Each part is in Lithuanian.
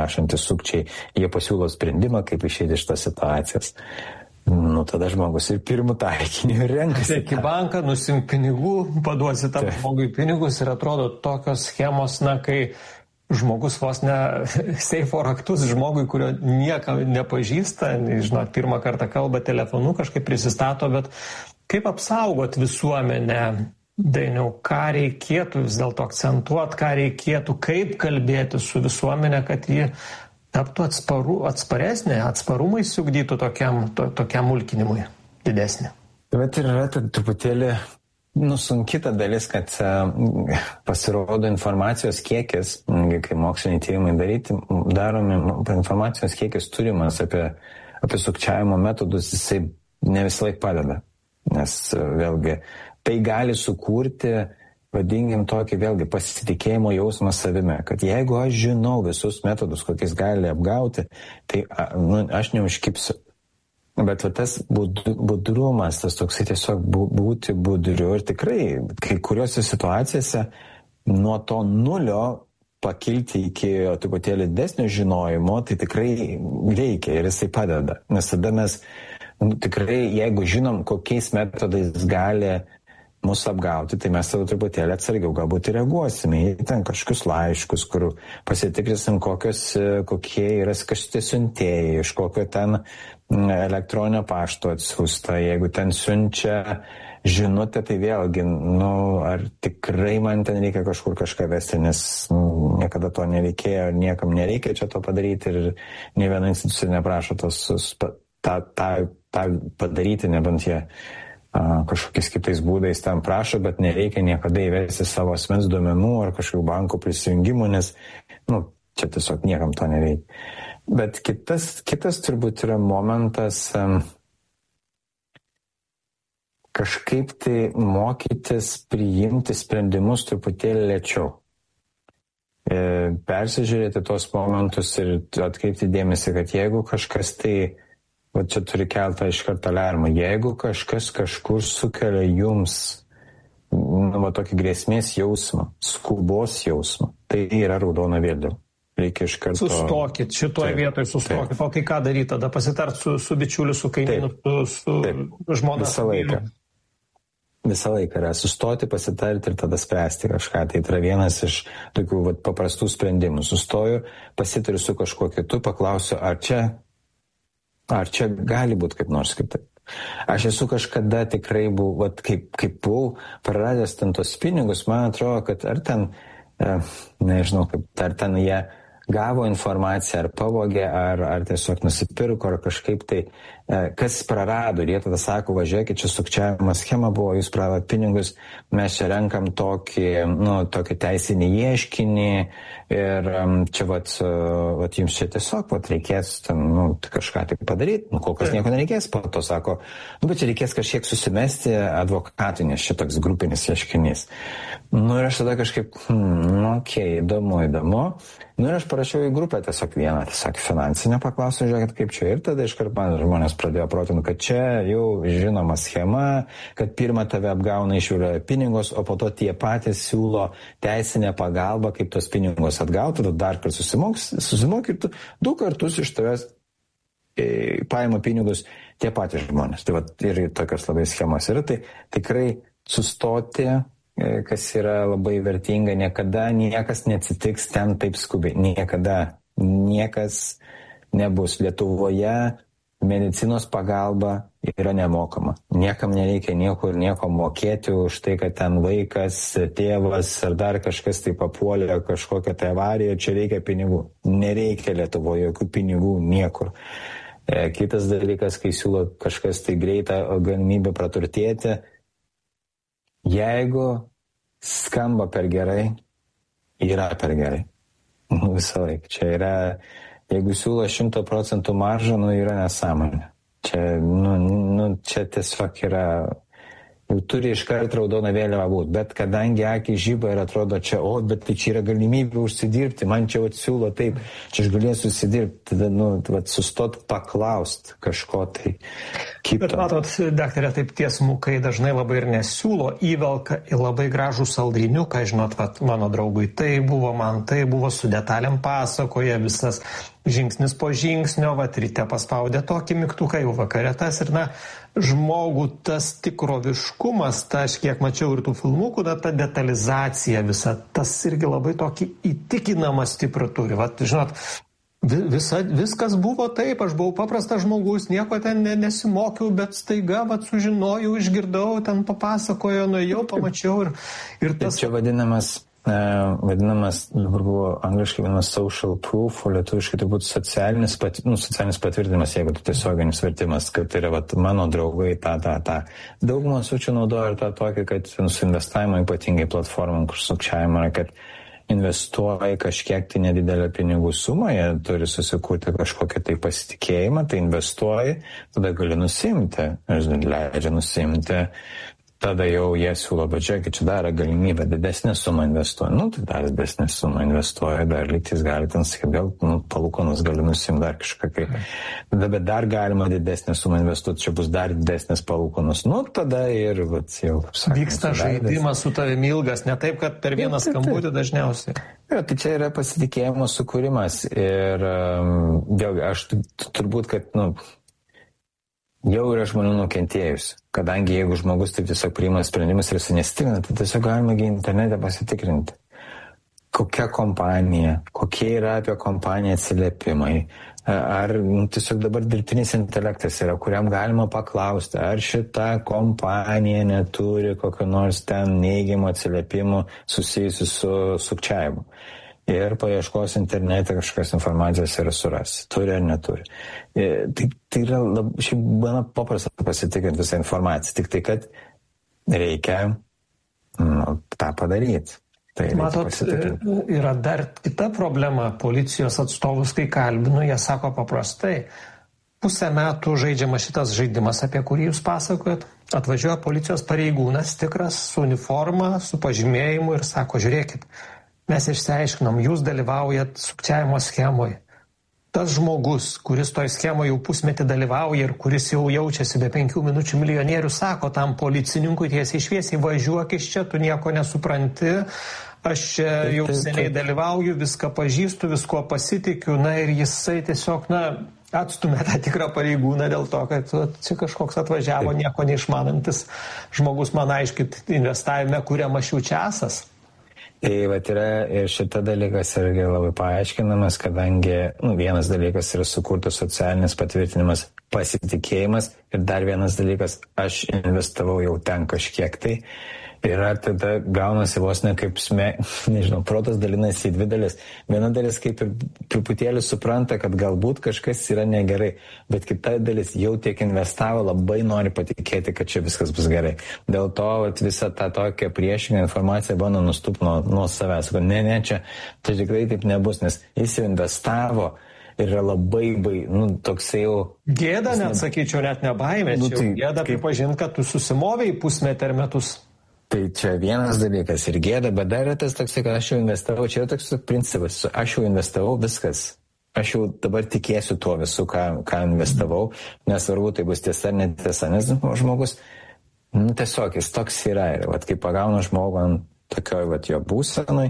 prašantys sukčiai, jie pasiūlo sprendimą, kaip išeiti iš tos situacijos. Tada žmogus ir pirmų taikinių renkasi. Į banką, nusimk pinigų, paduosi tam žmogui pinigus ir atrodo tokios schemos, kai žmogus vos ne seifo raktus žmogui, kurio niekam nepažįsta, žinot, pirmą kartą kalba telefonu, kažkaip prisistato, bet kaip apsaugot visuomenę, Dainiau, ką reikėtų vis dėlto akcentuoti, ką reikėtų, kaip kalbėti su visuomenė, kad ji taptų atsparesnė, atsparumai siugdytų tokiam mulkinimui didesnį. Bet ir yra truputėlį sunki ta dalis, kad pasirodo informacijos kiekis, kai moksliniai tyrimai daromi, informacijos kiekis turimas apie sukčiavimo metodus, jisai ne visą laiką padeda. Nes vėlgi tai gali sukurti, vadinkim tokį vėlgi pasitikėjimo jausmą savime, kad jeigu aš žinau visus metodus, kokiais gali apgauti, tai aš neužkipsiu. Bet tas budrumas, tas toksai tiesiog būti budriu ir tikrai kai kuriuose situacijose nuo to nulio pakilti iki truputėlį didesnio žinojimo, tai tikrai reikia ir jisai padeda. Nes tada mes tikrai, jeigu žinom, kokiais metodais gali mūsų apgauti, tai mes tada truputėlį atsargiau galbūt reaguosime į ten kažkokius laiškus, kur pasitikrinsim, kokie yra kažkokie siuntėjai, iš kokio ten elektroninio pašto atsiųsta. Jeigu ten siunčia žinutę, tai vėlgi, ar tikrai man ten reikia kažkur kažką vesti, nes niekada to nereikėjo, niekam nereikia čia to padaryti ir nė viena institucija neprašo tą padaryti, nebent jie kažkokiais kitais būdais tam prašo, bet nereikia niekada įvesti savo asmens duomenų ar kažkokių bankų prisijungimų, nes čia tiesiog niekam to nereikia. Bet kitas turbūt yra momentas kažkaip tai mokytis priimti sprendimus truputėlį lėčiau. Persižiūrėti tuos momentus ir atkreipti dėmesį, kad jeigu kažkas tai čia turi keltą iš karto alarmą. Jeigu kažkas kažkur sukelia jums tokį grėsmės jausmą, skubos jausmą, tai yra raudona vėliava. Reikia iš karto... Sustokit, šitoje vietoje sustokit. O tai ką daryti tada? Pasitart su bičiuliu, su kaimynu, su žmona? Visą laiką yra sustoti, pasitarti ir tada spręsti kažką. Tai yra vienas iš tokių paprastų sprendimų. Sustoju, pasitariu su kažkuo kitu, paklausiu, ar čia gali būti kaip nors kitaip. Aš esu kažkada tikrai buvau, kaip buvau praradęs ten tos pinigus, man atrodo, kad ar ten, nežinau, ar ten jie gavo informaciją, ar pavogė, ar tiesiog nusipirko, ar kažkaip tai, kas prarado. Ir jie tada sako, važiuokit, čia sukčiavimo schema buvo, jūs praradot pinigus, mes čia renkam tokį teisinį ieškinį ir čia jums čia tiesiog reikės kažką tai padaryti, kol kas nieko nereikės, po to sako, bet čia reikės kažkiek susimesti advokatui, nes čia toks grupinis ieškinys. Ir aš tada kažkaip, įdomu. Ir aš parašiau į grupę tiesiog finansinę, paklausiau, žiūrėkit, kaip čia. Ir tada iškart man žmonės pradėjo protinti, kad čia jau žinoma schema, kad pirmą tave apgauna išvira pinigus, o po to tie patys siūlo teisinę pagalbą, kaip tos pinigus atgauti, tada dar kartą susimoki ir tu 2 kartus iš tavęs paima pinigus tie patys žmonės. Tai ir tokios labai schemos yra. Tai tikrai sustoti, kas yra labai vertinga, niekada niekas neatsitiks ten taip skubiai. Niekada niekas nebus. Lietuvoje medicinos pagalba yra nemokama. Niekam nereikia nieko mokėti už tai, kad ten vaikas, tėvas ar dar kažkas tai papuolė kažkokią tai avariją, čia reikia pinigų. Nereikia Lietuvoje jokių pinigų niekur. Kitas dalykas, kai siūlo kažkas tai greitą galimybę praturtėti, jeigu skamba per gerai, yra per gerai. Visą laiką. Čia yra, jeigu siūlo 100% maržą, yra nesąmonė. Čia, čia tiesiog yra jau turi iškart raudoną vėliavą būti, bet kadangi akį žyba ir atrodo čia, bet tai čia yra galimybė užsidirbti, man čia siūlo taip, čia aš galėsiu užsidirbti, tada, sustot paklaust kažko tai kito. Bet matot, daktarė, taip tiesmukai dažnai labai ir nesiūlo, įvelka į labai gražų saldriniuką, žinot, mano draugui tai buvo su detalėm pasakoja visas žingsnis po žingsnio, ryte paspaudė tokį mygtuką, jau vakare tas ir žmogų tas tikroviškumas, aš kiek mačiau ir tų filmukų, ta detalizacija visa, tas irgi labai tokį įtikinamą stiprų turi. Žinot, viskas buvo taip, aš buvau paprastas žmogus, nieko ten nesimokiau, bet staiga sužinojau, išgirdau, ten papasakojo, nuėjau, pamačiau ir tas... Čia vadinamas, dabar buvo angliškai vadinamas social proof, o lietuviškai turbūt socialinis patvirtinimas, jeigu tu tiesioginis vertimas, kad tai yra mano draugai, tą. Daugumą sučių naudoja ir tą tokį, kad su investavimu ypatingai platformom, kur sukčiavimo yra, kad investuoja kažkiek tai nedidelę pinigų sumą, jie turi susikurti kažkokią tai pasitikėjimą, tai investuoja, tada gali nusimti, leidžia nusimti. Tada jau jie siūlo, bet žiūrėkit, čia dar galimybę didesnę sumą investuoja. Tai dar didesnę sumą investuoja, dar lygtis gali ten sakyti, gal palūkonas gali nusimti dar kažkokiai. Bet dar galima didesnę sumą investuoti, čia bus dar didesnės palūkonas. Tada ir jau... Vyksta žaidimas su tavimi ilgas, ne taip, kad per vieną skambutį dažniausiai. Tai čia yra pasitikėjimo sukūrimas ir vėlgi, aš turbūt, kad jau yra žmonių nukentėjusi. Kadangi jeigu žmogus taip tiesiog priima sprendimus ir jis nesitikina, tai tiesiog galima internete pasitikrinti, kokia kompanija, kokie yra apie kompaniją atsiliepimai, ar tiesiog dabar dirbtinis intelektas yra, kuriam galima paklausti, ar šita kompanija neturi kokio nors ten neigiamo atsiliepimų susijusių su sukčiavimu. Ir paieškos internete kažkokios informacijos ir surasi, turi ar neturi. Tai yra šiaip gana paprasta pasitikrinti visą informaciją, tik tai, kad reikia tą padaryti. Tai matot, yra dar kita problema, policijos atstovus, kai kalbinu, jie sako paprastai, pusę metų žaidžiama šitas žaidimas, apie kurį jūs pasakojat, atvažiuoja policijos pareigūnas tikras su uniforma, su pažymėjimu ir sako, žiūrėkit, mes išsiaiškinom, jūs dalyvaujat sukčiavimo schemoje. Tas žmogus, kuris toj schemoje jau pusmetį dalyvauja ir kuris jau jaučiasi be 5 minučių milijonierių, sako tam policininkui tiesiai šviesiai, važiuok iš čia, tu nieko nesupranti, aš čia jau seniai dalyvauju, viską pažįstu, visko pasitikiu, ir jisai tiesiog, atstumė tą tikrą pareigūną dėl to, kad čia kažkoks atvažiavo nieko neišmanantis žmogus, man aiškit, investavime kuriamas šiučiasas. Tai yra ir šita dalykas irgi labai paaiškinamas, kadangi vienas dalykas yra sukurtas socialinis patvirtinimas, pasitikėjimas ir dar vienas dalykas, aš investavau jau ten kažkiek tai. Ir tada gaunasi vos ne kaip, protas dalinasi į dvi dalis. Viena dalis kaip ir truputėlį supranta, kad galbūt kažkas yra negerai, bet kita dalis jau tiek investavo, labai nori patikėti, kad čia viskas bus gerai. Dėl to visą tą tokią priešingą informaciją bando nustūpti nuo savęs. Ne, čia tikrai taip nebus, nes jis jau investavo. Ir yra labai, toksai jau... Gėda, net sakyčiau, net nebaimė. Gėda pripažinti, kad tu susimovei pusmetį ar metus. Tai čia vienas dalykas ir gėda, bet dar yra tas toksai, kad aš jau investavau, čia yra toks principas, aš jau investavau viskas. Aš jau dabar tikėsiu tuo visų, ką investavau, nesvarbu, tai bus tiesa ar netiesa, nes žmogus, tiesiog jis toks yra. Ir kai pagauna žmogų ant tokioj jo būsenoj,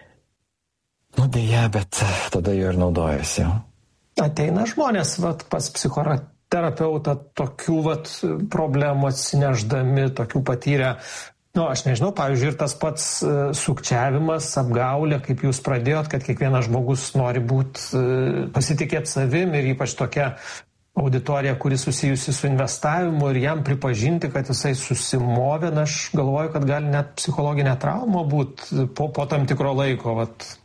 dėja, bet tada jo ir naudojasi. Ateina žmonės pas psichoterapeutą tokių problemų atsineždami, tokių patyrę. Aš nežinau, pavyzdžiui, ir tas pats sukčiavimas, apgaulė, kaip jūs pradėjot, kad kiekvienas žmogus nori pasitikėti savim ir ypač tokia auditorija, kuri susijusi su investavimu ir jam pripažinti, kad jisai susimovė, aš galvoju, kad gali net psichologinė trauma būti po tam tikro laiko.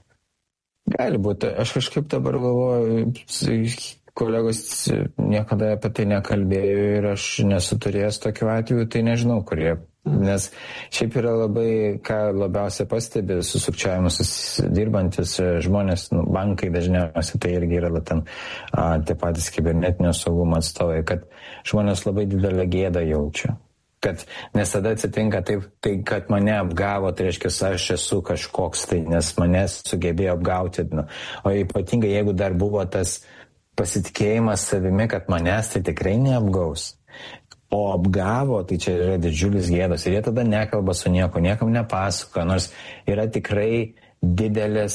Gali būti. Aš kažkaip dabar galvoju, kolegos niekada apie tai nekalbėjo ir aš nesu turėjęs tokių atvejų, tai nežinau, kurie. Nes šiaip yra labai, ką labiausiai pastebi su sukčiavimu dirbantis žmonės, bankai dažniausiai tai irgi yra ten tie patys kibernetinio saugumo atstovai, kad žmonės labai didelę gėdą jaučia. Nes tada atsitinka taip, tai kad mane apgavo, tai reiškia, aš esu kažkoks, tai nes mane sugebėjo apgauti. O ypatingai, jeigu dar buvo tas pasitikėjimas savimi, kad manęs tai tikrai neapgaus. O apgavo, tai čia yra didžiulis gėdas. Ir jie tada nekalba su nieko, niekam nepasakoja, nors yra tikrai didelis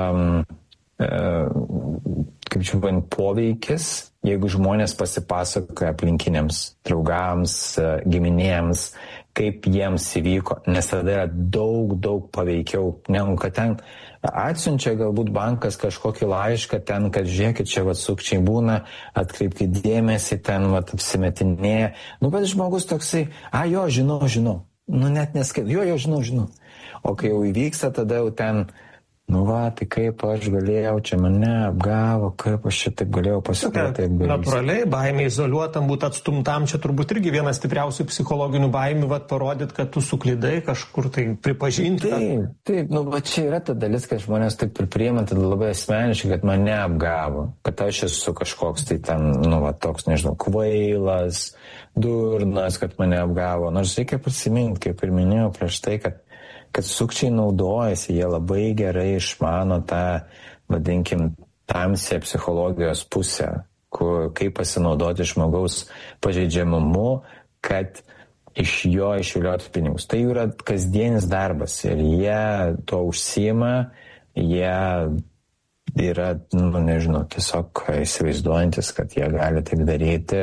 poveikis, jeigu žmonės pasipasakoja aplinkiniams, draugams, giminėms, kaip jiems įvyko, nes tada yra daug paveikiau, negu kad ten atsiunčia galbūt bankas kažkokį laišką ten, kad žiūrėkit, čia sukčiai būna, atkreipkite dėmesį, ten apsimetinėja. Bet žmogus toksai, jo, žinau, net neskaip, jo, žinau. O kai jau įvyksta, tada jau ten, tai kaip aš galėjau, čia mane apgavo, kaip aš čia taip galėjau pasikalbėti. Natūraliai, baimė izoliuotam, būti atstumtam, čia turbūt irgi vienas stipriausių psichologinių baimių, parodyti, kad tu suklydai, kažkur tai pripažinti. Taip, čia yra ta dalis, kad žmonės taip ir priima, tai labai asmeniškai, kad mane apgavo, kad aš esu kažkoks tai ten, toks, nežinau, kvailas, durnas, kad mane apgavo. Nors reikia prisiminti, kaip ir minėjau prieš tai, kad sukčiai naudojasi, jie labai gerai išmano tą, vadinkim, tamsią psichologijos pusę, kaip pasinaudoti žmogaus pažeidžiamumu, kad iš jo išvilioti pinigus. Tai yra kasdienis darbas ir jie to užsiima, jie yra, tiesiog įsivaizduojantis, kad jie gali taip daryti,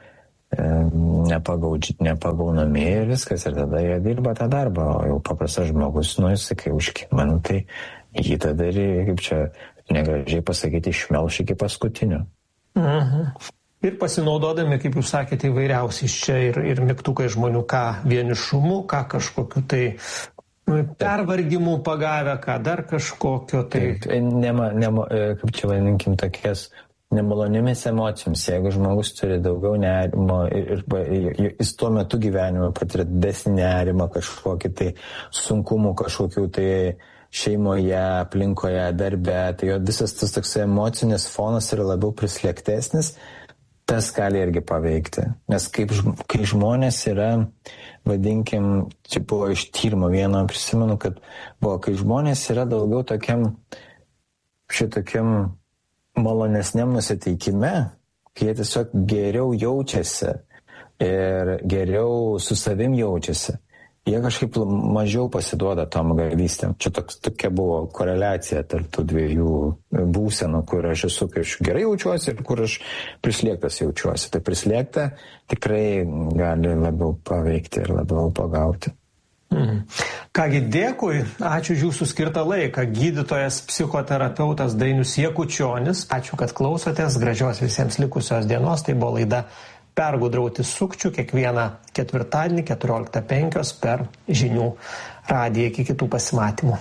nepagaunami ir viskas, ir tada jie dirba tą darbą, o jau paprastas žmogus, kai užkima, tai jį tada ir, kaip čia negražiai pasakyti, išmelš iki paskutinio. Ir pasinaudodami, kaip jūs sakėte, įvairiausiais čia ir mygtukai žmonių, ką vienišumu, ką kažkokiu tai pervargimų pagavę, ką dar kažkokio tai. Kaip čia vadinkim, tokias nemalonėmis emocijoms, jeigu žmogus turi daugiau nerimo ir jis tuo metu gyvenime patiria didesnį nerimą, kažkokį tai sunkumų, kažkokių tai šeimoje, aplinkoje, darbe, tai jo visas tas toks emocinis fonas yra labiau prislėgtesnis, tas gali irgi paveikti. Nes kai žmonės yra, vadinkim, čia buvo iš tyrimo vieno, prisimenu, kad buvo, kai žmonės yra daugiau šitokiam malonesniam nusiteikime, kai jie tiesiog geriau jaučiasi ir geriau su savim jaučiasi, jie kažkaip mažiau pasiduoda tom apgavystėm. Čia tokia buvo koreliacija tarp tų dviejų būsenų, kur aš esu, kai aš gerai jaučiuosi ir kur aš prislėgtas jaučiuosi. Tai prislėgta tikrai gali labiau paveikti ir labiau pagauti. Kągi, dėkui, ačiū už jūsų skirtą laiką. Gydytojas, psichoterapeutas Dainius Jakučionis. Ačiū, kad klausotės. Gražios visiems likusios dienos. Tai buvo laida Pergudrauti sukčių kiekvieną ketvirtadienį 14:05 per žinių radiją. Iki kitų pasimatymų.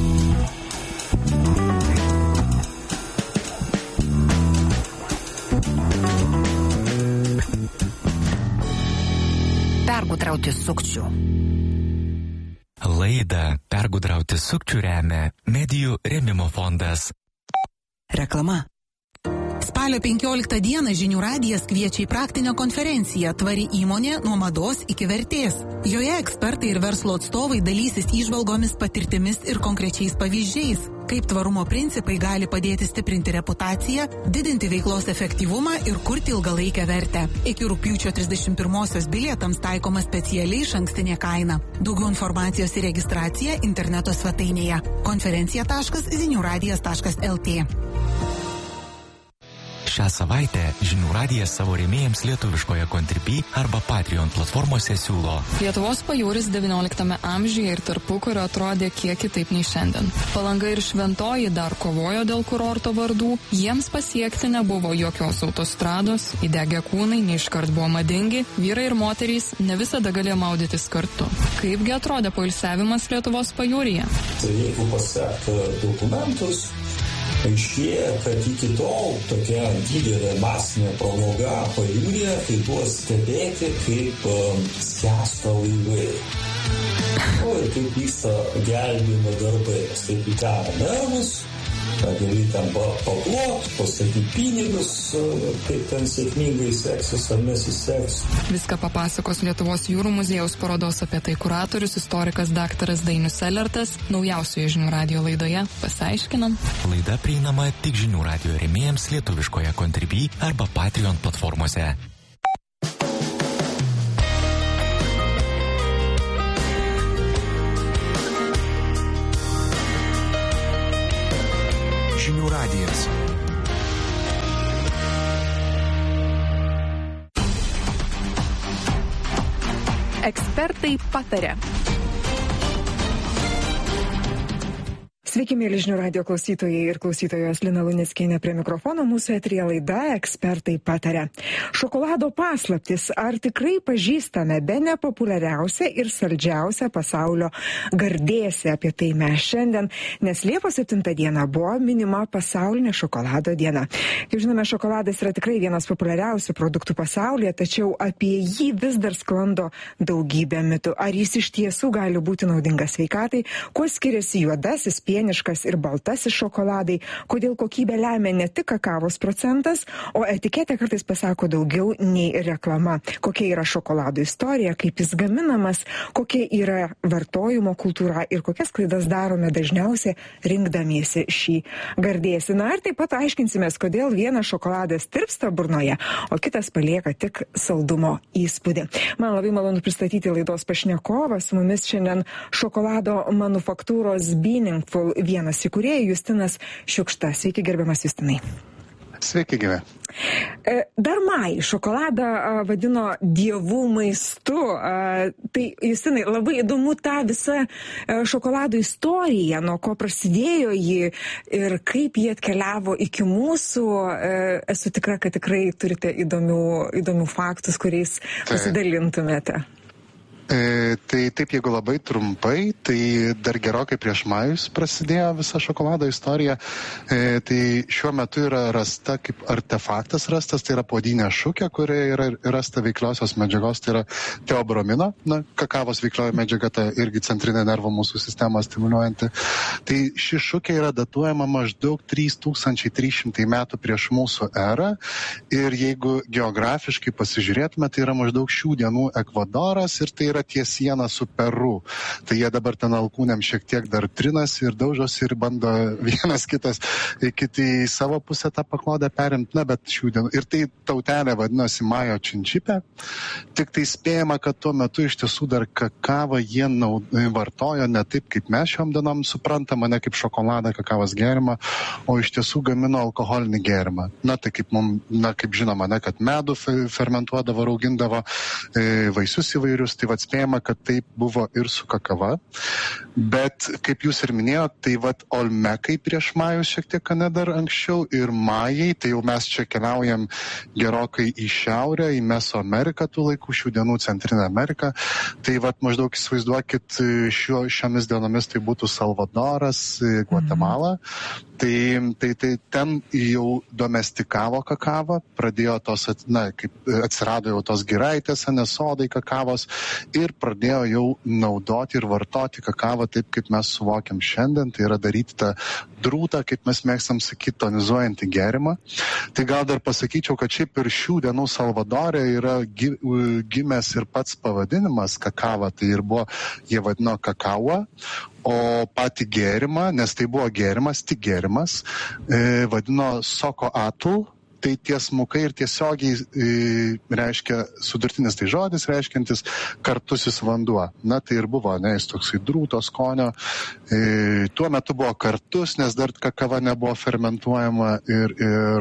Pergudrauti sukčių. Laidą Pergudrauti sukčių remia Medijų rėmimo fondas. Reklama. Spalio 15 dieną Žinių radijas kviečia į praktinę konferenciją Tvari įmonė nuo mados iki vertės. Joje ekspertai ir verslo atstovai dalysis įžvalgomis, patirtimis ir konkrečiais pavyzdžiais, kaip tvarumo principai gali padėti stiprinti reputaciją, didinti veiklos efektyvumą ir kurti ilgalaikę vertę. Iki rugpjūčio 31-osios bilietams taikoma specialiai išankstinė kaina. Daugiau informacijos ir registracija interneto svetainėje konferencija.ziniuradijas.lt. Šią savaitę Žinių radijas savo rėmėjams lietuviškoje Contribui arba Patreon platformose siūlo. Lietuvos pajūris XIX amžiuje ir tarpukario atrodė kiek kitaip nei šiandien. Palanga ir Šventoji dar kovojo dėl kurorto vardų, jiems pasiekti nebuvo jokios autostrados, įdegę kūnai neiškart buvo madingi, vyrai ir moterys ne visada galėjo maudytis kartu. Kaipgi atrodė poilsiavimas Lietuvos pajūryje? Tai jeigu pasekti dokumentus, aiškėja, kad iki tol tokia didelė masinė pramoga pajūryje tai buvo stebėti, kaip skęsta laivai. O ir kaip vyksta gelbėjimo darbai, nes taip įkaro nervus, gali ten paplot, pasakyti pinigus, kaip ten sėkmingai seksis ar nesiseks. Viską papasakos Lietuvos jūrų muziejaus parodos apie tai kuratorius, istorikas daktaras Dainius Selertas. Naujausioje Žinių radijo laidoje pasiaiškinam. Laida prieinama tik Žinių radijo rėmėjams lietuviškoje Contribui arba Patreon platformose. Žinių radijas. Ekspertai pataria. Sveiki, mėly Žinių radijo klausytojai ir klausytojos, Lina Luneckienė prie mikrofono. Mūsų eteryje laida Ekspertai pataria. Šokolado paslaptis. Ar tikrai pažįstame bene populiariausią ir saldžiausią pasaulio gardėsį? Apie tai mes šiandien, nes Liepos 7 diena buvo minima pasaulinė šokolado diena. Kaip žinome, šokoladas yra tikrai vienas populiariausių produktų pasaulyje, tačiau apie jį vis dar sklando daugybė mitų. Ar jis iš tiesų gali būti naudingas sveikatai? Kuo skiriasi juodasis, pieniškas ir baltasis šokoladai, kodėl kokybę lemia ne tik kakavos procentas, o etiketė kartais pasako daugiau nei reklama. Kokia yra šokolado istorija, kaip jis gaminamas, kokia yra vartojimo kultūra ir kokias klaidas darome dažniausiai rinkdamiesi šį gardėsį. Na ir taip pat aiškinsimės, kodėl vienas šokoladas tirpsta burnoje, o kitas palieka tik saldumo įspūdį. Man labai malonu pristatyti laidos pašnekovą. Su mumis šiandien šokolado manufaktūros Beaningful vienas įkūrėjų Justinas Šiukšta. Sveiki, gerbiamas Justinai. Sveiki, gyve. Dar Mai šokoladą vadino dievų maistu. Tai, Justinai, labai įdomu ta visa šokolado istorija, nuo ko prasidėjo ji ir kaip jie atkeliavo iki mūsų. Esu tikra, kad tikrai turite įdomių faktus, kuriais pasidalintumėte. Tai taip, jeigu labai trumpai, tai dar gerokai prieš Majus prasidėjo visa šokolado istorija. Tai šiuo metu yra rasta kaip artefaktas rastas, tai yra puodinė šukė, kurioje yra rasta veikliosios medžiagos, tai yra teobromino. Kakavos veiklioji medžiaga, tai irgi centrinė nervų mūsų sistemą stimuliuojanti. Tai ši šukė yra datuojama maždaug 3300 metų prieš mūsų erą. Ir jeigu geografiškai pasižiūrėtume, tai yra maždaug šių dienų Ekvadoras ir tai yra ties siena su Peru. Tai jie dabar ten alkūnėm šiek tiek dar trinasi ir daužosi ir bando vienas kitas kiti į savo pusę tą paklodę perimti. Na, bet šių dienų. Ir tai tautelė vadinosi Majo Činčipė. Tik tai spėjama, kad tuo metu iš tiesų dar kakavą jie vartojo ne taip, kaip mes šiom dienom suprantama, ne kaip šokoladą, kakavos gėrimą, o iš tiesų gamino alkoholinį gėrimą. Na, tai kaip žinoma, ne, kad medų fermentuodavo, raugindavo, vaisius įvairius, tai spėjama, kad taip buvo ir su kakava, bet kaip jūs ir minėjot, tai olmekai prieš Majus šiek tiek dar anksčiau ir Majai, tai jau mes čia keliaujam gerokai į šiaurę, į Mesoameriką tų laikų, šių dienų Centrinę Ameriką, tai maždaug įsivaizduokit šiomis dienomis tai būtų Salvadoras, Gvatemala, tai ten jau domestikavo kakavą, pradėjo tos, kaip atsirado jau tos giraitės, nesodai kakavos, ir pradėjo jau naudoti ir vartoti kakavą taip, kaip mes suvokiam šiandien, tai yra daryti tą drūtą, kaip mes mėgstam sakyti, tonizuojantį gėrimą. Tai gal dar pasakyčiau, kad šiaip ir šių dienų Salvadore yra gimęs ir pats pavadinimas kakava, tai ir buvo, jie vadino kakava, o patį gėrimą, nes tai buvo gėrimas, tik gėrimas, vadino soko atul. Tai tiesmukai ir tiesiogiai reiškia, sudurtinis tai žodis reiškiantis kartusis vanduo. Na, tai ir buvo, jis toksai drūto skonio. Tuo metu buvo kartus, nes dar kakava nebuvo fermentuojama ir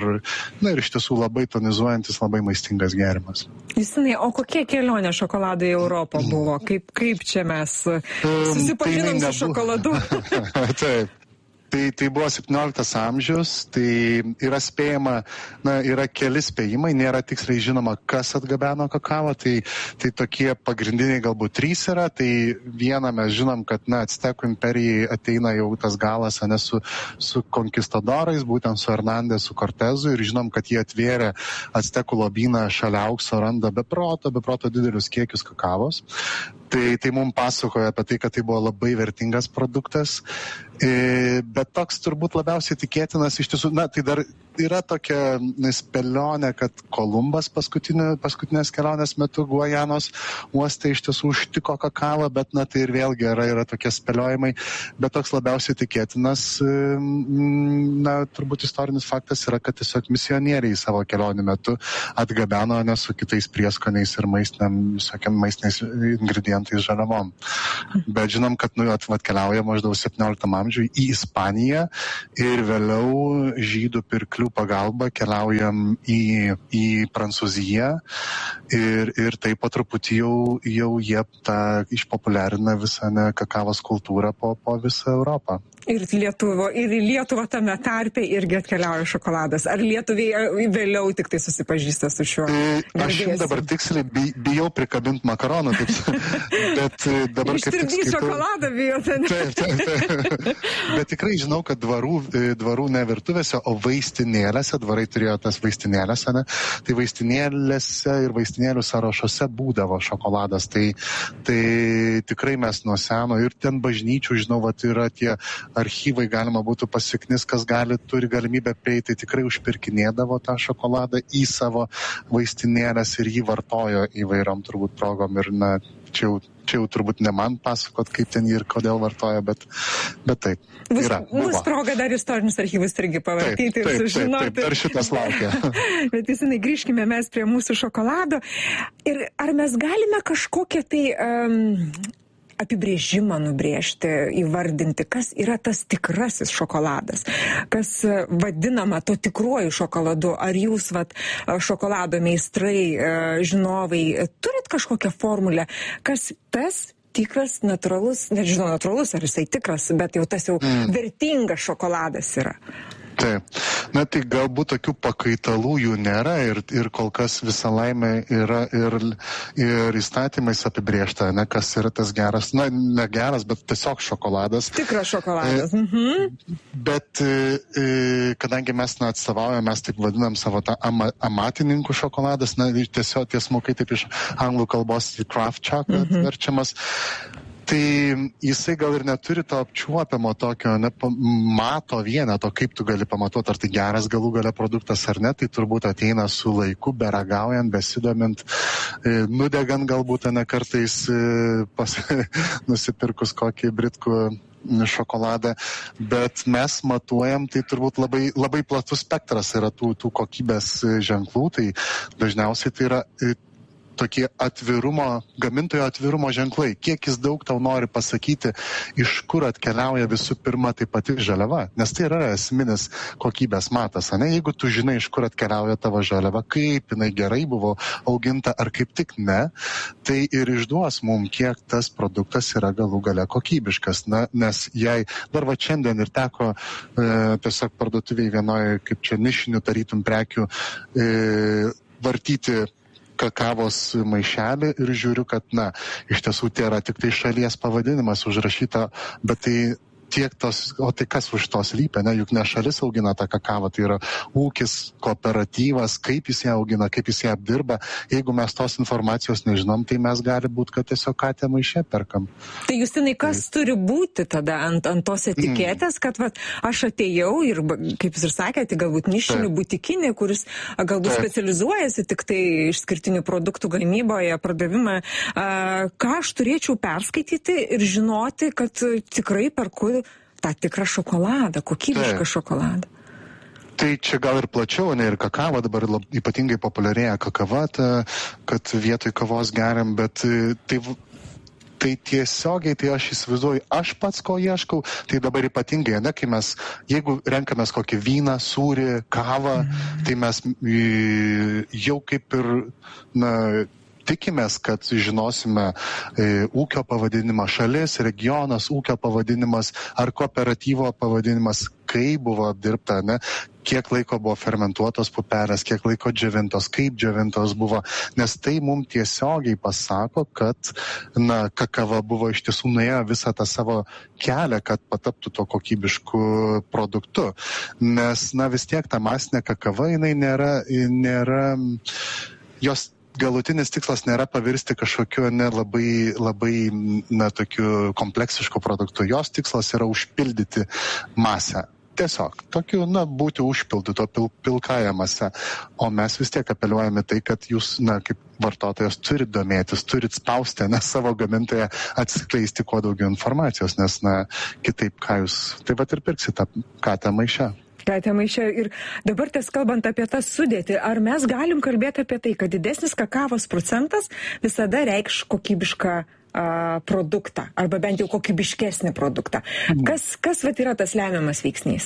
iš tiesų labai tonizuojantis, labai maistingas gėrimas. Justinai, o kokia kelionė šokolado į Europą buvo? Kaip čia mes susipažinom su šokoladu? Taip. Tai buvo 17 amžius, tai yra spėjama, yra keli spėjimai, nėra tiksliai žinoma, kas atgabeno kakavą, tai tokie pagrindiniai galbūt 3 yra, tai vieną mes žinom, kad Actekų imperijai ateina jau tas galas, su konkistadorais, būtent su Hernandesu Cortezu, ir žinom, kad jie atvėrė Actekų lobyną šalia aukso, randa beproto didelius kiekius kakavos. Tai mums pasakoja apie tai, kad tai buvo labai vertingas produktas, bet toks turbūt labiausiai tikėtinas iš tiesų, tai dar yra tokia spėlionė, kad Kolumbas paskutinės kelionės metu Guajanos uoste iš tiesų užtiko kakavą, bet tai ir vėlgi yra tokie spėliojimai, bet toks labiausiai tikėtinas, turbūt istorinis faktas yra, kad tiesiog misionieriai savo kelionių metu atgabeno su kitais prieskoniais ir maistiniais ingredientais žaliavom. Bet žinom, kad atkeliauja maždaug 17 amžiui į Ispaniją ir vėliau žydų pirklių pagalba keliaujam į Prancūziją ir taip po truputį jau jie tą išpopuliarina visą kakavos kultūrą po visą Europą. Ir Lietuva tame tarpe irgi atkeliauja šokoladas. Ar lietuviai vėliau tik tai susipažįsta su šiuo? Aš jums dabar tiksliai bijau prikabinti makaronų, bet dabar kaip tik skaitau. Šokoladą bijote, ne? Taip. Bet tikrai žinau, kad dvarų ne virtuvėse, o vaistinėlėse, dvarai turėjo tas vaistinėlėse, ne? Tai vaistinėlėse ir vaistinėlių sąrašuose būdavo šokoladas. Tai tikrai mes nuo seno ir ten bažnyčių, žinau, yra tie archyvai, galima būtų pasiknis, kas turi galimybę prieiti, tikrai užpirkinėdavo tą šokoladą į savo vaistinėlės ir jį vartojo įvairiom turbūt progom ir čia jau turbūt ne man pasakot, kaip ten jį ir kodėl vartoja, bet taip. Bus proga dar istorinius archyvus irgi pavartyti ir sužinoti. Taip, dar šitas laukia. Bet Justinai, grįžkime mes prie mūsų šokolado. Ir ar mes galime kažkokią tai apibrėžimą nubrėžti, įvardinti, kas yra tas tikrasis šokoladas, kas vadinama to tikruoju šokoladu. Ar jūs, šokolado meistrai, žinovai, turit kažkokią formulę, kas tas tikras, natūralus, nežinau, natūralus, ar jisai tikras, bet jau tas vertingas šokoladas yra? Taip. Tai galbūt tokių pakaitalų jų nėra ir kol kas visą laimę yra ir įstatymais apibrėžta, kas yra tas geras, ne geras, bet tiesiog šokoladas. Tikras šokoladas. Bet kadangi mes atstovaujame, mes taip vadinam savo tą amatininkų šokoladas, tiesiog tiesmukai taip iš anglų kalbos craft chocolate verčiamas. Tai jisai gal ir neturi to apčiuopiamo tokio, mato vieneto, kaip tu gali pamatuoti, ar tai geras galų gale produktas ar ne, tai turbūt ateina su laiku, beragaujant, besidomint, nudegant galbūt, kartais nusipirkus kokį britkų šokoladą, bet mes matuojam, tai turbūt labai, labai platus spektras yra tų kokybės ženklų, tai dažniausiai tai yra tokie gamintojo atvirumo ženklai, kiek jis daug tau nori pasakyti, iš kur atkeliauja visų pirma tai pati žaliava, nes tai yra esminis kokybės matas, jeigu tu žinai, iš kur atkeliauja tavo žaliava, kaip jinai gerai buvo auginta ar kaip tik ne, tai ir išduos mum, kiek tas produktas yra galų gale kokybiškas, nes jei dar šiandien ir teko tiesiog parduotuviai vienoje, kaip čia nišinių tarytum prekių vartyti kakavos maišelį ir žiūriu, kad, iš tiesų tai yra tik tai šalies pavadinimas užrašyta, bet tai tiek o tai kas už to slypia, juk ne šalis augina tą kakavą, tai yra ūkis, kooperatyvas, kaip jis ją augina, kaip jis ją apdirba. Jeigu mes tos informacijos nežinom, tai mes gali būti, kad tiesiog katę maiše perkam. Tai Justinai, kas turi būti tada ant tos etiketės, kad aš atėjau ir, kaip jūs ir sakėte, galbūt nišinių butikinį, kuris galbūt specializuojasi tik tai išskirtinių produktų gamyboje, pardavimą, ką aš turėčiau perskaityti ir žinoti, kad tikrai perku tą tikrą šokoladą, kokybišką šokoladą. Tai čia gal ir plačiau, ir kakava, dabar ypatingai populiarėja kakava, kad vietoj kavos geriam, bet tai tiesiogiai, tai aš įsivaizduoju, aš pats ko ieškau, tai dabar ypatingai, kai mes, jeigu renkamės kokį vyną, sūrį, kavą, tai mes jau kaip ir, tikimės, kad žinosime ūkio pavadinimą, šalis, regionas, ūkio pavadinimas ar kooperatyvo pavadinimas, kaip buvo apdirbta, kiek laiko buvo fermentuotos pupelės, kiek laiko džiovintos, kaip džiovintos buvo, nes tai mums tiesiogiai pasako, kad kakava buvo iš tiesų nuėjo visą tą savo kelią, kad pataptų to kokybišku produktu. Nes vis tiek ta masinė kakava, jinai nėra jos galutinis tikslas nėra pavirsti kažkokiu labai tokiu kompleksišku produktu. Jos tikslas yra užpildyti masę. Tiesiog, tokiu, būti užpildyto pilkąją masę. O mes vis tiek apeliuojame tai, kad jūs, kaip vartotojas, turit domėtis, turit spausti, savo gamintoje atskleisti kuo daugiau informacijos, nes, kitaip, ką jūs, taip pat ir pirksite katę maiše. Katę maiše. Ir dabar kalbant apie tą sudėtį, ar mes galim kalbėti apie tai, kad didesnis kakavos procentas visada reikš kokybišką produktą, arba bent jau kokybiškesnį produktą. Kas yra tas lemiamas veiksnys?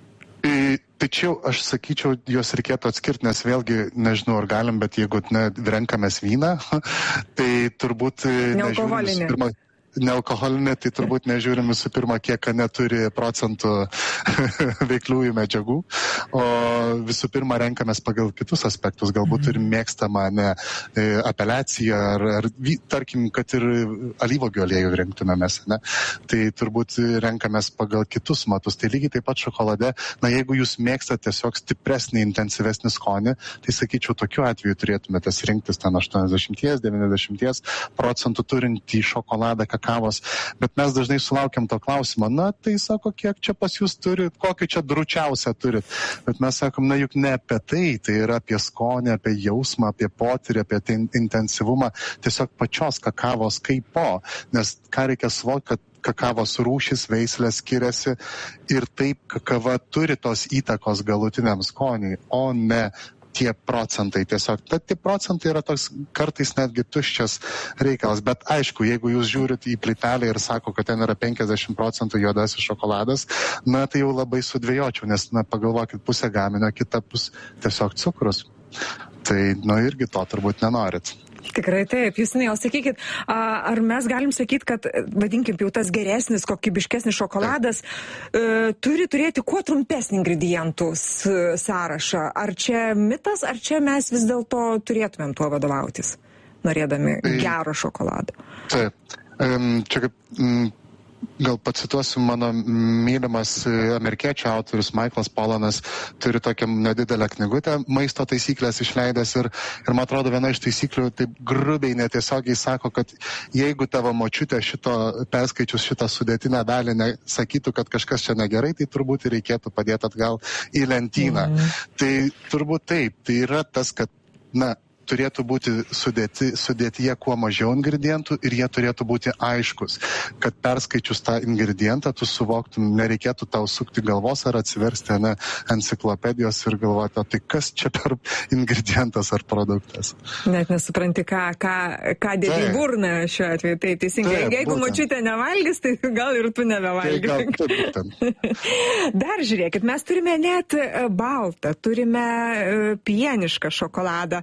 Tačiau aš sakyčiau, juos reikėtų atskirti, nes vėlgi, nežinau, ar galim, bet jeigu renkamės vyną, tai turbūt nealkoholinė, tai turbūt nežiūrim visų pirma, kiek neturi procentų veikliųjų medžiagų, o visų pirma renkamės pagal kitus aspektus, galbūt turim mėgstamą apeliaciją, ar tarkim, kad ir alyvuogių aliejų rinktumėmės, tai turbūt renkamės pagal kitus matus. Tai lygiai taip pat šokolade, jeigu jūs mėgstate tiesiog stipresnį, intensyvesnį skonį, tai sakyčiau, tokiu atveju turėtumėte rinktis ten 80-90% turintį šokoladą, kakavos, bet mes dažnai sulaukiam to klausimo, tai sako, kiek čia pas jūs turit, kokį čia dručiausią turit, bet mes sakom, juk ne apie tai yra apie skonį, apie jausmą, apie potyrį, apie intensyvumą, tiesiog pačios kakavos kaipo, nes ką reikia suvokti, kad kakavos rūšis, veislės skiriasi ir taip kakava turi tos įtakos galutiniam skoniui, o ne tie procentai tiesiog. Tie procentai yra toks kartais netgi tuščias reikalas, bet aišku, jeigu jūs žiūrit į plytelę ir sako, kad ten yra 50% juodasis šokoladas, tai jau labai sudvėjočiau, nes pagalvokit, pusę gaminio, kita pusė tiesiog cukrus. Tai irgi to turbūt nenorit. Tikrai taip. Justinai, o sakykit, ar mes galim sakyti, kad, vadinkim, jau tas geresnis, kokybiškesnis šokoladas turi turėti kuo trumpesnį ingredientų sąrašą? Ar čia mitas, ar čia mes vis dėlto turėtumėm tuo vadovautis, norėdami gero šokolado? Taip. Čia kaip... Gal pacituosiu, mano mylimas amerikiečių autorius Michaelas Pollanas turi tokią nedidelę knygutę maisto taisyklės išleidęs ir man atrodo viena iš taisyklių taip grubiai netiesiogiai sako, kad jeigu tavo močiutė perskaičius šitą sudėtinę dalį sakytų, kad kažkas čia negerai, tai turbūt reikėtų padėti atgal į lentyną. Tai turbūt taip, tai yra tas, kad turėtų būti sudėtyje kuo mažiau ingredientų ir jie turėtų būti aiškus, kad perskaičius tą ingredientą tu suvoktum, nereikėtų tau sukti galvos ar atsiversti enciklopedijos ir galvoti, tai kas čia per ingredientas ar produktas. Net nesupranti, ką dėti į burną šiuo atveju. Tai teisingai, jeigu močiutė nevalgys, tai gal ir tu nebevalgys. Dar žiūrėkit, mes turime net baltą, turime pienišką šokoladą.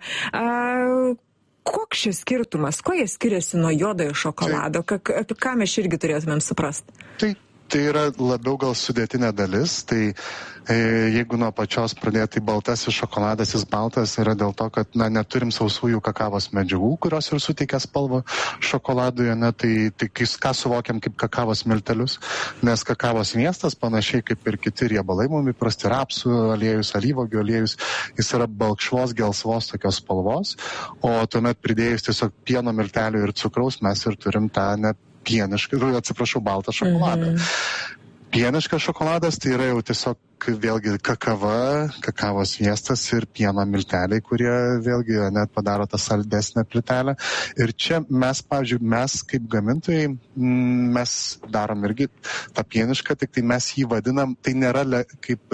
Koks šis skirtumas? Kuo jie skiriasi nuo juodojo šokolado? Ką mes irgi turėtumėm suprasti? Tai yra labiau gal sudėtinė dalis, tai jeigu nuo pačios pradėti, baltasis šokoladas, jis baltas yra dėl to, kad neturim sausųjų kakavos medžiagų, kurios ir suteikia spalvą šokoladui, tai ką suvokiam kaip kakavos miltelius, nes kakavos miestas, panašiai kaip ir kiti riebalai, mums įprasti rapsų aliejus, alyvuogių aliejus, jis yra balkšvos, gelsvos tokios spalvos, o tuomet pridėjus tiesiog pieno miltelių ir cukraus mes ir turim tą baltą šokoladą. Pieniškas šokoladas tai yra jau tiesiog vėlgi kakavos sviestas ir pieno milteliai, kurie vėlgi net padaro tą saldesnę plytelę. Ir čia mes, pavyzdžiui, mes kaip gamintojai, mes darom irgi tą pienišką, tik tai mes jį vadinam, tai nėra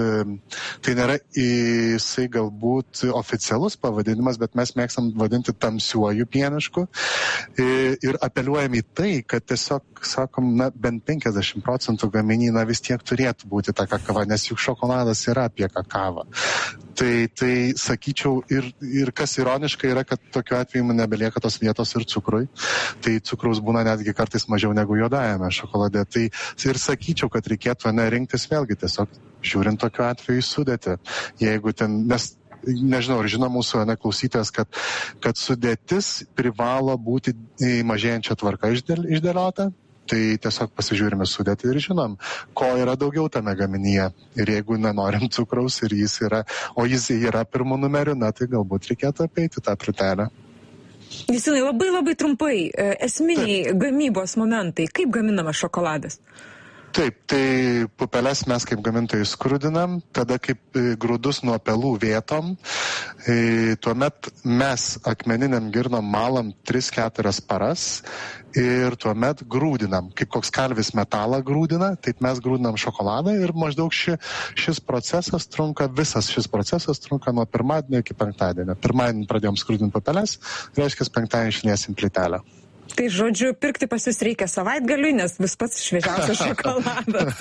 jisai galbūt oficialus pavadinimas, bet mes mėgstam vadinti tamsiuoju pienišku ir apeliuojam į tai, kad tiesiog, sakom, bent 50% gaminyje vis tiek turėtų būti ta kakava, nes juk šokoladas yra apie kakavą. Tai sakyčiau, ir kas ironiška yra, kad tokiu atveju nebelieka tos vietos ir cukrui. Tai cukraus būna netgi kartais mažiau negu juodajame šokolade. Tai ir sakyčiau, kad reikėtų rinktis vėlgi tiesiog žiūrint tokiu atveju sudėti. Jeigu ten, nes nežinau, ar žino mūsų klausytojas, kad sudėtis privalo būti mažėjančia tvarka išdėliota. Tai tiesiog pasižiūrime sudėtį ir žinom, ko yra daugiau tame gaminyje. Ir jeigu nenorim cukraus ir jis yra pirmu numeriu, tai galbūt reikėtų apeiti tą plytelę. Justinai, labai trumpai, esminiai gamybos momentai, kaip gaminamas šokoladas? Taip, tai pupeles mes kaip gamintojai skrudinam, tada kaip grūdus nuo pelų vietom, tuomet mes akmeniniam girnom malam 3-4 paras ir tuomet grūdinam, kaip koks kalvis metalą grūdina, taip mes grūdinam šokoladą ir maždaug visas šis procesas trunka nuo pirmadienio iki penktadienio. Pirmadienį pradėjom skrudinti pupeles, reiškia penktadienį išliesim plytelę. Tai žodžiu, pirkti pas jūs reikia savaitgaliui, nes vis pats šviežiausias šokoladas.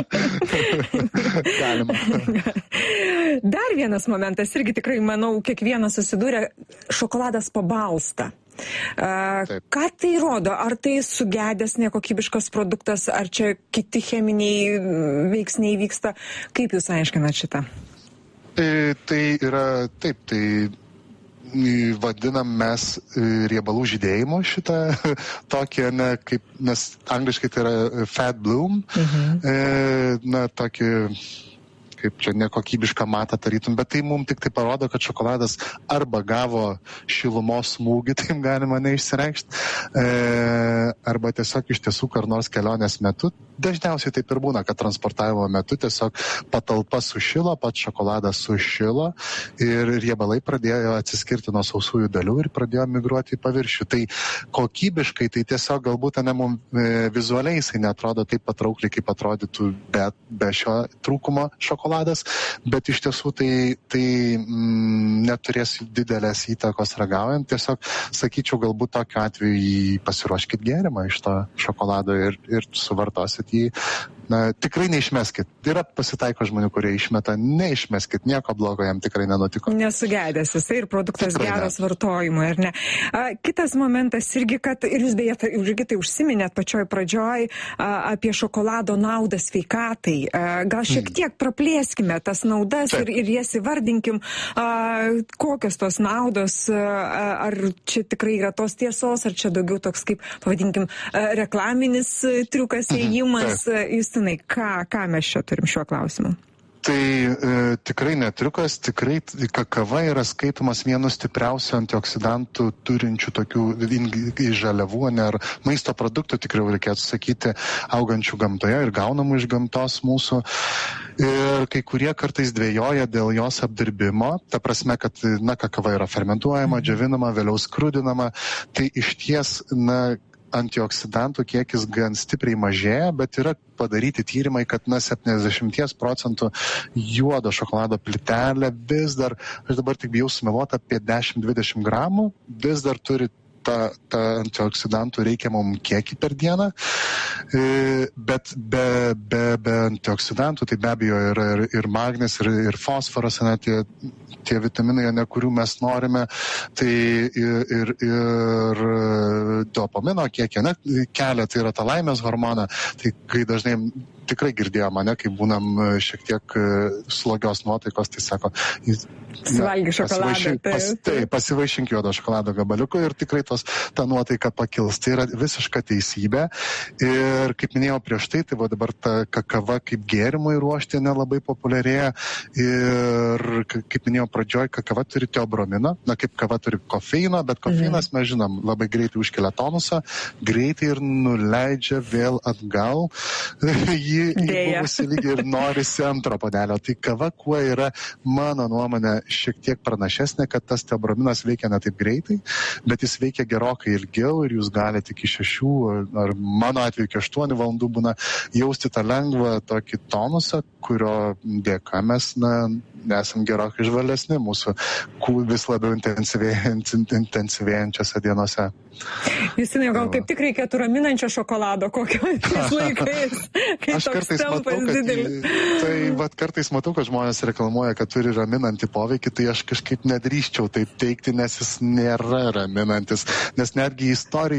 Galima. Dar vienas momentas, irgi tikrai, manau, kiekvienas susidūrė, šokoladas pabalsta. Ką tai rodo? Ar tai sugedęs nekokybiškas produktas, ar čia kiti cheminiai veiksniai vyksta? Kaip jūs aiškinat šitą? Tai yra, taip, tai vadinam mes riebalų žydėjimo šitą tokį, nes angliškai tai yra fat bloom, tokį kaip čia nekokybišką matą tarytum, bet tai mums tik tai parodo, kad šokoladas arba gavo šilumos smūgį, taip galima neišsireikšti, arba tiesiog iš tiesų kar nors kelionės metu, dažniausiai taip ir būna, kad transportavimo metu tiesiog patalpa sušilo, pats šokoladas sušilo ir riebalai pradėjo atsiskirti nuo sausųjų dalių ir pradėjo migruoti į paviršių. Tai kokybiškai, tai tiesiog galbūt mums vizualiai jisai neatrodo taip patraukliai, kaip atrodytų be šio trūkumo šokoladas, bet iš tiesų tai neturės didelės įtakos ragaujant. Tiesiog, sakyčiau, galbūt tokiu atveju pasiruoškit gėrimą iš to šokolado ir suvartosit jį. Tikrai neišmeskit. Yra pasitaiko žmonių, kurie išmeta, neišmeskit, nieko blogo jam tikrai nenutiko. Nesugedęs jisai ir produktas tikrai geras vartojimui, ar ne? Kitas momentas irgi, kad ir jūs beje irgi tai užsiminėt pačioj pradžioj apie šokolado naudą sveikatai. Gal šiek tiek praplėskime tas naudas ir jas įvardinkim, kokios tos naudos, ar čia tikrai yra tos tiesos, ar čia daugiau toks kaip, pavadinkim, reklaminis triukas ėjimas. Justinai, ką mes čia turim šiuo klausimu? Tai tikrai netriukas, tikrai kakava yra skaitomas vienu stipriausių antioksidantų turinčių tokių žaliavų ar maisto produktų, tikriau reikėtų sakyti, augančių gamtoje ir gaunamų iš gamtos mūsų. Ir kai kurie kartais dvejoja dėl jos apdirbimo, ta prasme, kad kakava yra fermentuojama, džiovinama, vėliau skrudinama, tai iš ties, antioksidantų kiekis gan stipriai mažėja, bet yra padaryti tyrimai, kad 70% juodo šokolado plytelė vis dar, aš dabar tik bijau sumeluoti, apie 10-20 gramų, vis dar turi tą antioksidantų reikiamam kiekį per dieną, bet be antioksidantų, tai be abejo yra ir magnis, ir fosforas, tie vitaminai, kurių mes norime, tai ir dopamino kiekį kelia, tai yra ta laimės hormoną, tai kai dažnai tikrai girdėjo mane, kai būnam šiek tiek slogios nuotaikos, tai sako, suvalgy šokoladą. Pasivaišink juodo šokolado gabaliuku ir tikrai ta nuotaika pakils. Tai yra visiška teisybė. Ir kaip minėjau prieš tai dabar ta kakava kaip gėrimui ruošti nelabai populiarėja. Ir kaip minėjau pradžioj, kakava turi teobromino, kaip kava turi kofeino, bet kofeinas, mes žinom, labai greitai užkelia tonusą, greitai ir nuleidžia vėl atgal jį įbuvusi lygiai ir norisi antro puodelio. Tai kava kuo yra, mano nuomonė, šiek tiek pranašesnė, kad tas teobrominas veikia ne taip greitai, bet jis veikia gerokai ilgiau ir jūs galite iki 6 ar mano atveju iki 8 valandų būna jausti tą lengvą tokį tonusą, kurio dėka mes esam gerokai žvalesni mūsų vis labiau intensyvėjančiose dienose. Justinai, gal kaip tik reikėtų raminančio šokolado kokio tais laikais, kai aš toks tempas didelis. Tai kartais matau, kad žmonės reklamuoja, kad turi raminantį poveikį, tai aš kažkaip nedrįščiau taip teikti, nes jis nėra raminantis. Nes netgi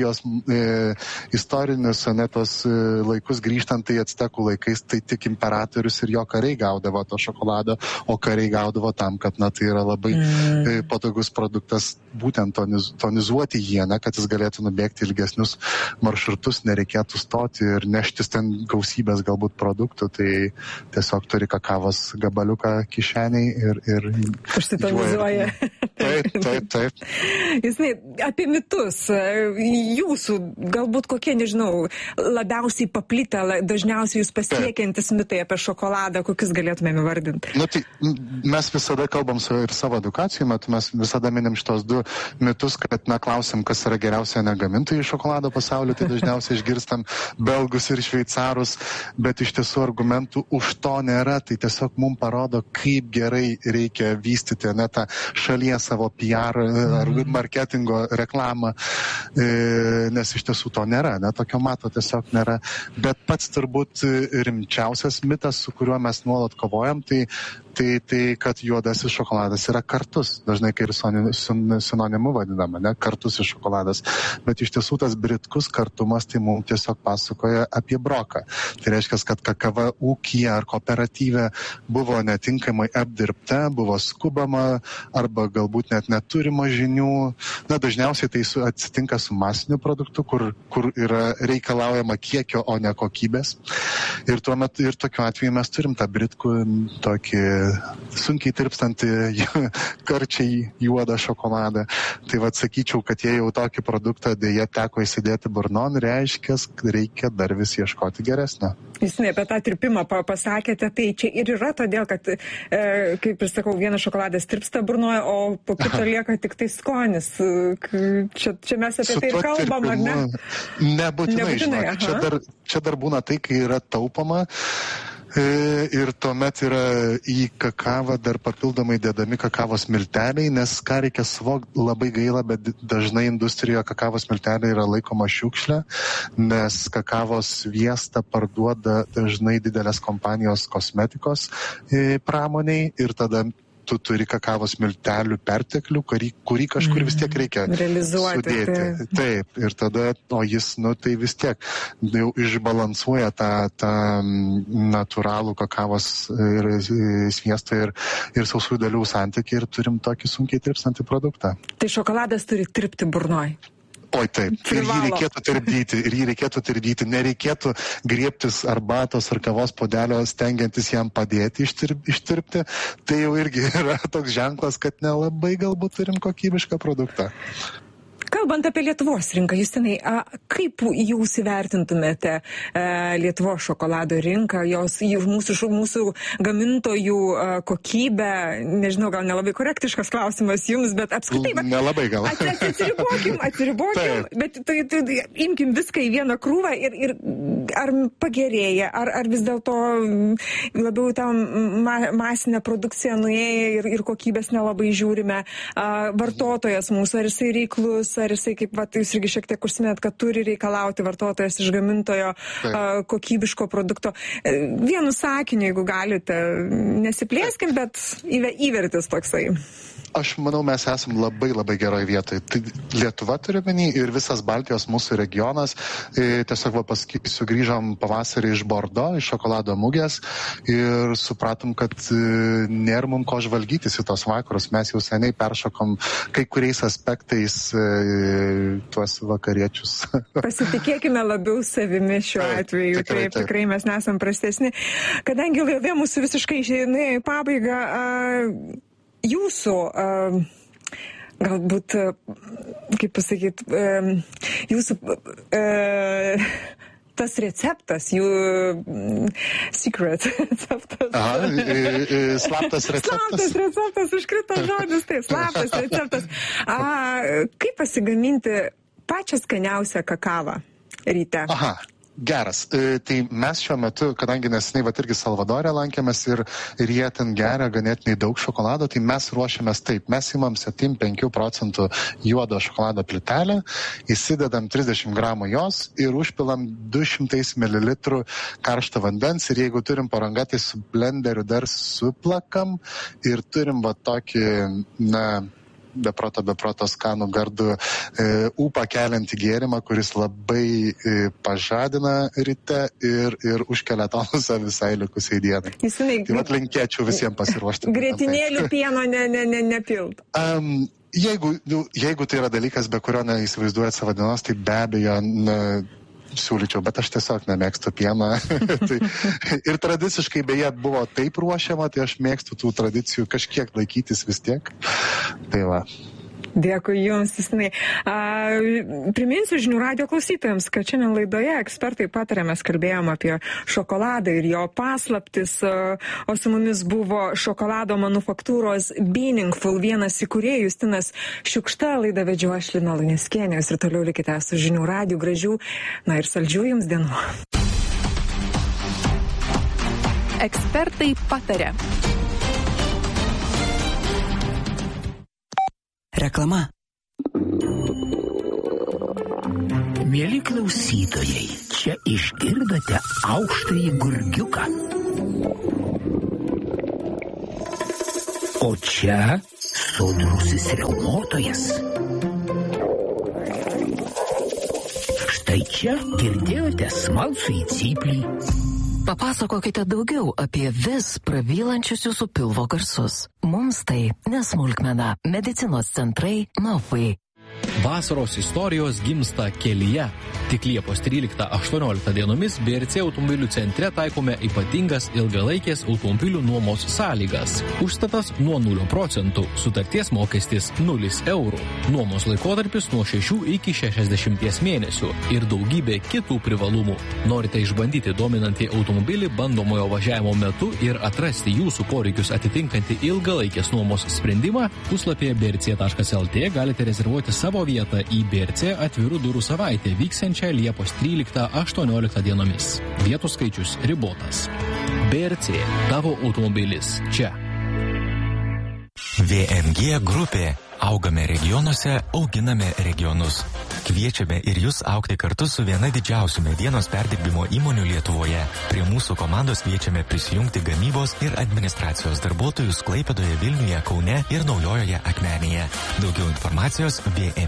istorinius tos laikus grįžtant, tai actekų laikais, tai tik imperatorius ir jo kariai gaudavo to šokolado, o kariai gaudavo tam, kad tai yra labai patogus produktas būtent tonizuoti jį, kad jis galėtų nubėgti ilgesnius maršrutus, nereikėtų stoti ir neštis ten gausybės galbūt produktų, tai tiesiog turi kakavos gabaliuką kišeniai ir užsitonizuoja. Taip. Justinai, apie mitus. Jūsų, galbūt kokie, nežinau, labiausiai paplitę, dažniausiai jūs pasiekiantis mitai apie šokoladą, kokius galėtumėme vardinti? Tai mes visada kalbam ir savo edukacijų metu, mes visada minim šitos du mitus, kad, klausim, kas yra geriausia negamintojai šokolado pasaulyje, tai dažniausiai išgirstam belgus ir šveicarus, bet iš tiesų argumentų už to nėra, tai tiesiog mums parodo, kaip gerai reikia vystyti tą šalyje savo PR ar marketingo reklamą, nes iš tiesų to nėra, tokio mato tiesiog nėra. Bet pats turbūt rimčiausias mitas, su kuriuo mes nuolat kovojam, tai kad juodasis šokoladas yra kartus, dažnai kai ir sinonimu vadinama, kartusis šokoladas. Bet iš tiesų tas britkus kartumas tai mums tiesiog pasakoja apie broką. Tai reiškia, kad kakava ūkyje ar kooperatyve buvo netinkamai apdirbta, buvo skubama arba galbūt net neturima žinių. Dažniausiai tai atsitinka su masiniu produktu, kur yra reikalaujama kiekio, o ne kokybės. Ir tuo metu ir tokiu atveju mes turim tą britkų tokį sunkiai tirpstantį karčiai juodą šokoladą. Tai sakyčiau, kad jie jau tokį produktą dėja teko įsidėti burnon, reiškia, reikia dar vis ieškoti geresnio. Justinai, apie tą tirpimą pasakėte, tai čia ir yra todėl, kad, kaip ir sakau, vienas šokoladas tirpsta burnoje, o po kito lieka tik tai skonis. Čia mes apie tai ir kalbam, ar ne? Nebūtinai. Čia dar būna tai, kai yra taupoma. Ir tuomet yra į kakavą dar papildomai dedami kakavos milteliai, nes ką reikia suvokti, labai gaila, bet dažnai industrijoje kakavos milteliai yra laikoma šiukšlė, nes kakavos sviestą parduoda dažnai didelės kompanijos kosmetikos pramoniai ir tada tu turi kakavos miltelių perteklių, kurį kažkur vis tiek reikia sudėti. Taip, ir tada, o jis, tai vis tiek jau išbalansuoja tą natūralų kakavos ir sviesto ir sausųjų dalių santykį ir turim tokį sunkiai tirpstantį produktą. Tai šokoladas turi tirpti burnoj. Oi taip, ir jį reikėtų tirdyti, nereikėtų griebtis arbatos ar kavos puodelio, stengiantis jam padėti ištirpti, tai jau irgi yra toks ženklas, kad nelabai galbūt turim kokybišką produktą. Kalbant apie Lietuvos rinką, Justinai, kaip jūs įvertintumėte Lietuvos šokolado rinką, mūsų gamintojų kokybę, nežinau, gal nelabai korektiškas klausimas jums, bet apskritai... Nelabai gal. Atsiribokim, bet imkim viską į vieną krūvą ir ar pagerėja, ar vis dėlto labiau tam masinę produkciją nuėję ir kokybės nelabai žiūrime, vartotojas mūsų, ar jisai reiklus, ar jisai, kaip jūs irgi šiek tiek užsiminėt, kad turi reikalauti vartotojas iš gamintojo kokybiško produkto. Vienu sakiniu, jeigu galite, nesiplėskim, bet įvertis toksai. Aš manau, mes esam labai labai geroje vietoje. Tai Lietuva turi menį ir visas Baltijos mūsų regionas. Tiesiog pasakysiu, grįžom pavasarį iš Bordo, iš šokolado mugės ir supratom, kad nėra mums ko žvalgytis į tos vakarus. Mes jau seniai peršokom kai kuriais aspektais tuos vakariečius. Pasitikėkime labiau savimi šiuo atveju. Taip, tikrai mes nesam prastesni. Kadangi laida mūsų visiškai išeina į pabaigą, jūsų, galbūt, kaip pasakyti, jūsų tas receptas, jų secret receptas. Slaptas receptas. Slaptas receptas, užkrito žodis, tai slaptas receptas. Kaip pasigaminti pačią skaniausią kakavą ryte? Aha. Geras. Tai mes šiuo metu, kadangi neseniai irgi Salvadore lankėmės ir jie ten geria ganėtinai daug šokolado, tai mes ruošiamės taip. Mes imam 7-5% juodo šokolado plytelę, įsidedam 30 gramų jos ir užpilam 200 ml karštą vandens ir jeigu turim parangą, tai su blenderiu dar suplakam ir turim tokį, beproto skanų gardų ūpą keliantį gėrimą, kuris labai pažadina ryte ir užkelia tonusą visai likusiai dienai. Tai linkėčiau visiems pasiruošti. Grietinėlių pieno nepilt. Jeigu tai yra dalykas, be kurio neįsivaizduojat savo dienos, tai be abejo siūlyčiau, bet aš tiesiog nemėgstu pieną. Ir tradiciškai beje buvo taip ruošiama, tai aš mėgstu tų tradicijų kažkiek laikytis vis tiek. Tai va. Dėkui Jums, Justinai. Priminsiu žinių radijo klausytojams, kad šiandien laidoje ekspertai patarė, mes kalbėjom apie šokoladą ir jo paslaptis, o su mumis buvo šokolado manufaktūros Beaningful vienas įkūrėjų Justinas Šiukšta, laidą vedžiau aš Lina Luneckienė, ir toliau likite su žinių radiju, gražių, ir saldžių Jums dienų. Ekspertai patarė. Reklama. Mieli klausytojai, čia išgirdote aukštąjį gurgiuką. O čia sodrusis riaumotojas. Štai čia girdėjote smalsųjį cyplį. Papasakokite daugiau apie vis prabylančius jūsų pilvo garsus. Mums tai nesmulkmena. Medicinos centrai Novai. Vasaros istorijos gimsta kelyje. Tik Liepos 13-18 dienomis BRC automobilių centre taikome ypatingas ilgalaikės automobilių nuomos sąlygas. Užstatas nuo 0%, sutarties mokestis 0 eurų, nuomos laikotarpis nuo 6 iki 60 mėnesių ir daugybė kitų privalumų. Norite išbandyti dominantį automobilį bandomojo važiavimo metu ir atrasti jūsų poreikius atitinkantį ilgalaikės nuomos sprendimą? Puslapyje brc.lt galite rezervuoti savo vietą į BRC atvirų durų savaitę vyksiančią Liepos 13-18 dienomis. Vietų skaičius ribotas. BRC, tavo automobilis čia. VMG grupė. Augame regionuose, auginame regionus. Kviečiame ir jūs augti kartu su viena didžiausių medienos perdirbimo įmonių Lietuvoje. Prie mūsų komandos kviečiame prisijungti gamybos ir administracijos darbuotojus Klaipėdoje, Vilniuje, Kaune ir Naujojoje Akmenėje. Daugiau informacijos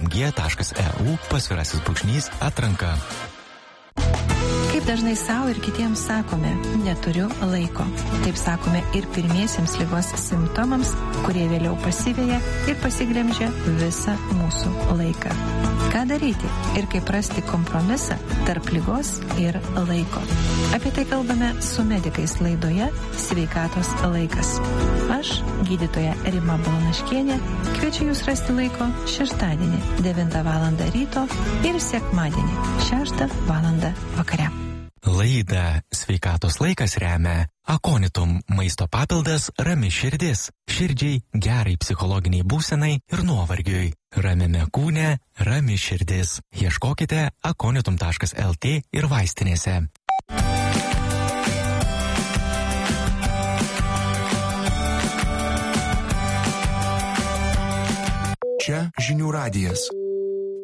vmg.eu/atranka. Kaip dažnai savo ir kitiems sakome, neturiu laiko. Taip sakome ir pirmiesiems ligos simptomams, kurie vėliau pasiveja ir pasigremžia visą mūsų laiką. Ką daryti ir kaip rasti kompromisą tarp ligos ir laiko? Apie tai kalbame su medikais laidoje Sveikatos laikas. Aš, gydytoja Rima Balanaškienė, kviečiu jūs rasti laiko šeštadienį 9 val. Ryto ir sekmadienį 6 val. Vakare. Laidą Sveikatos laikas remia Akonitum maisto papildas Rami širdis. Širdžiai, gerai psichologiniai būsenai ir nuovargiui. Ramiame kūne, rami širdis. Ieškokite akonitum.lt ir vaistinėse. Čia žinių radijas.